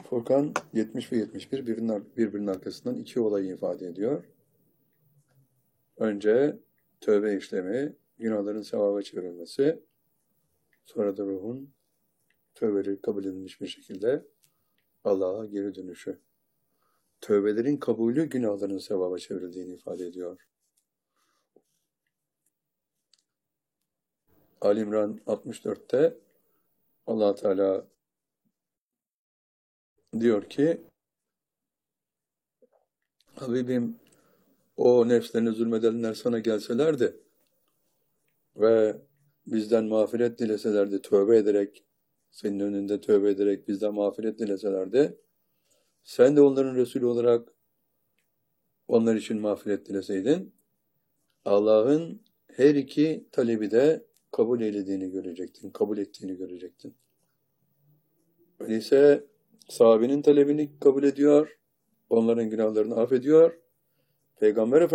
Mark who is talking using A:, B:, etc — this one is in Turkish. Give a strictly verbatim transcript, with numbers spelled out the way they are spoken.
A: Furkan yetmiş ve yetmiş bir birbirinin, birbirinin arkasından iki olayı ifade ediyor. Önce tövbe işlemi, günahların sevaba çevrilmesi, sonra da ruhun tövbeleri kabul edilmiş bir şekilde Allah'a geri dönüşü. Tövbelerin kabulü günahların sevaba çevrildiğini ifade ediyor. Ali İmran altmış dörtte Allah Teala diyor ki, Habibim, o nefslerine zulmedenler sana gelselerdi ve bizden mağfiret dileselerdi, tövbe ederek, senin önünde tövbe ederek bizden mağfiret dileselerdi, sen de onların Resulü olarak onlar için mağfiret dileseydin, Allah'ın her iki talebi de kabul eylediğini görecektin, kabul ettiğini görecektin. Öyleyse sahabenin talebini kabul ediyor, onların günahlarını affediyor, Peygamber